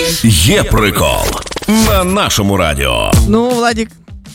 Є прикол на нашому радіо. Ну, Владик.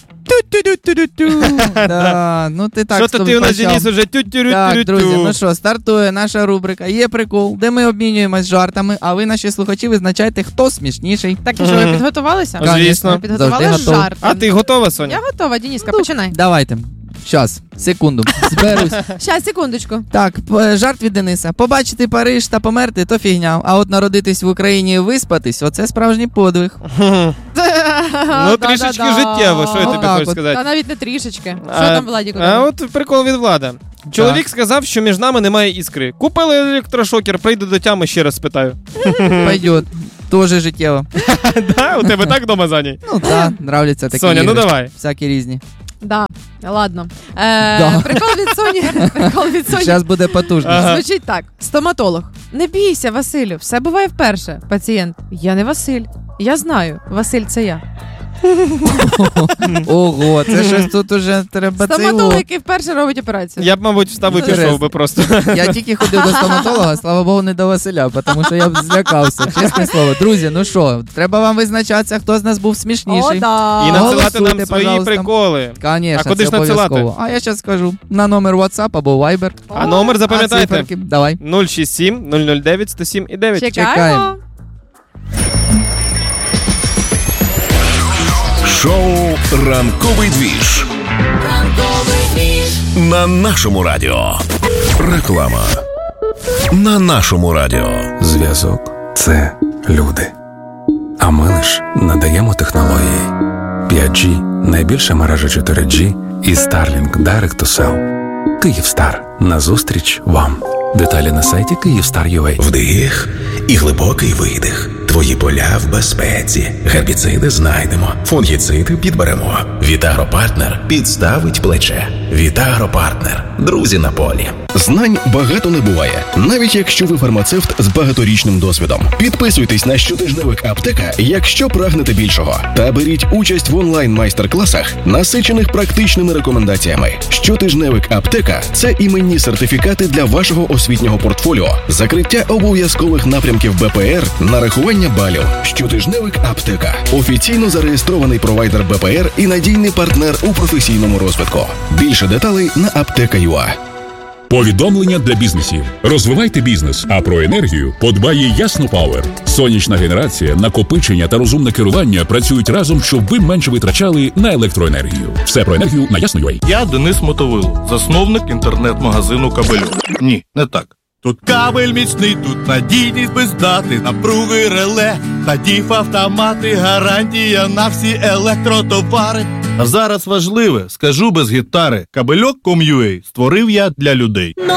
Да, ну ти так. Що-то ти у нас, Денис, уже тю-тю-рю-тю-рю-тю. Так, друзі, ну що, стартує наша рубрика «Є прикол», де ми обмінюємось жартами, а ви, наші слухачі, визначайте, хто смішніший. Так, і що, ви підготувалися? Звісно. Ви підготували Завжди готов. жарти? А ти готова, Соня? Я готова, Дениска, починай. Давайте. Щас, секунду, зберусь. Щас, секундочку. Так, жарт від Дениса. Побачити Париж та померти – то фігня, а от народитись в Україні і виспатись – оце справжній подвиг. Ну, трішечки життєво, що я тобі Отак хочу от. сказати. Та навіть не трішечки. Що там, Владіку? А от прикол від Влада. Чоловік сказав, що між нами немає іскри. Купили електрошокер, прийду до тями, ще раз спитаю. Пойдет. Тоже життєво. Да? У тебе так вдома, Заній? Ну так, нравляться такі Соня, ну ігри. давай. Всякі різні. Да, ладно. Да. Прикол від Соні. Зараз буде потужно. Ага. Звучить так. Стоматолог. Не бійся, Василю, все буває вперше. Пацієнт. Я не Василь. Я знаю, Василь це я. Ого, це щось тут уже треба Стоматолог, який вперше робить операцію. Я б, мабуть, встав і пішов би просто. Я тільки ходив до стоматолога, слава Богу, не до Василя, тому що я б злякався, чесне слово. Друзі, ну що, треба вам визначатися, хто з нас був смішніший. О, да. І надсилати Голосуйте, нам свої пожалуйста. приколи. Конечно, А куди це ж надсилати? обов'язково. А я зараз скажу. На номер WhatsApp або Viber. А номер запам'ятайте. циферки? Давай. 067 009 107 і 9. Чекаємо. Шоу «Ранковий двіж» на нашому радіо. Реклама на нашому радіо. Зв'язок – це люди. А ми лиш надаємо технології. 5G – найбільша мережа 4G і Starlink Direct to Cell. Київстар. Назустріч вам. Деталі на сайті Kyivstar.ua. Вдих і глибокий видих. Твої поля в безпеці. Гербіциди знайдемо. Фунгіциди підберемо. Вітагропартнер підставить плече. Вітагропартнер. Друзі на полі. Знань багато не буває, навіть якщо ви фармацевт з багаторічним досвідом. Підписуйтесь на щотижневик «Аптека», якщо прагнете більшого. Та беріть участь в онлайн-майстер-класах, насичених практичними рекомендаціями. Щотижневик «Аптека» – це іменні сертифікати для вашого освітнього портфоліо, закриття обов'язкових напрямків БПР, нарахування балів. Щотижневик «Аптека» – офіційно зареєстрований провайдер БПР і надійний партнер у професійному розвитку. Більше деталей на apteka.ua. Повідомлення для бізнесів. Розвивайте бізнес, а про енергію подбає Ясно Пауер. Сонячна генерація, накопичення та розумне керування працюють разом, щоб ви менше витрачали на електроенергію. Все про енергію на Ясно.ua. Я Денис Мотовило, засновник інтернет-магазину «Кабельок». Ні, не так. Тут кабель міцний, тут надійність без дати, напруги реле, та діф-автомати, гарантія на всі електротовари. А зараз важливе, скажу без гітари, Кабельок.com.ua створив я для людей.